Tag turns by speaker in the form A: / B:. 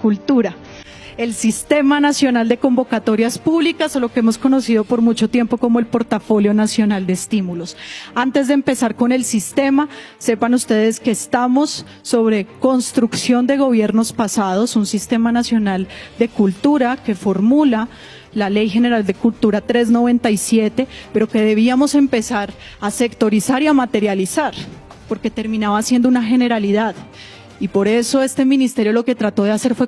A: Cultura. El Sistema Nacional de Convocatorias Públicas, o lo que hemos conocido por mucho tiempo como el Portafolio Nacional de Estímulos. Antes de empezar con el sistema, sepan ustedes que estamos sobre construcción de gobiernos pasados, un Sistema Nacional de Cultura que formula la Ley General de Cultura 397, pero que debíamos empezar a sectorizar y a materializar, porque terminaba siendo una generalidad. Y por eso este ministerio lo que trató de hacer fue